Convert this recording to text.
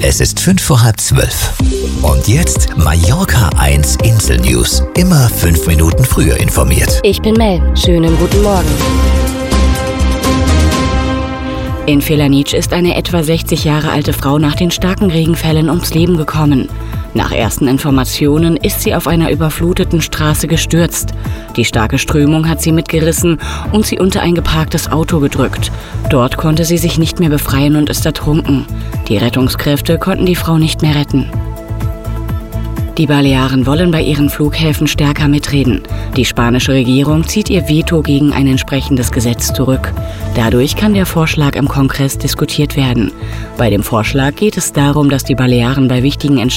Es ist 11:05. Und jetzt Mallorca 1 Insel News. Immer 5 Minuten früher informiert. Ich bin Mel. Schönen guten Morgen. In Felanitsch ist eine etwa 60 Jahre alte Frau nach den starken Regenfällen ums Leben gekommen. Nach ersten Informationen ist sie auf einer überfluteten Straße gestürzt. Die starke Strömung hat sie mitgerissen und sie unter ein geparktes Auto gedrückt. Dort konnte sie sich nicht mehr befreien und ist ertrunken. Die Rettungskräfte konnten die Frau nicht mehr retten. Die Balearen wollen bei ihren Flughäfen stärker mitreden. Die spanische Regierung zieht ihr Veto gegen ein entsprechendes Gesetz zurück. Dadurch kann der Vorschlag im Kongress diskutiert werden. Bei dem Vorschlag geht es darum, dass die Balearen bei wichtigen